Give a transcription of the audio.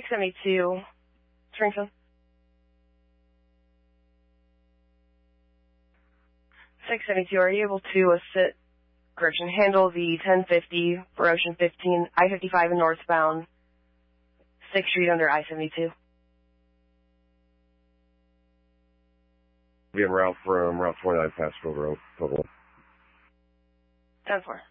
672, Springfield. 672, are you able to handle the 1050 for Ocean 15, I-55 and northbound, 6th Street under I-72? Be en route from Route 29 past Road, Pueblo. 10-4.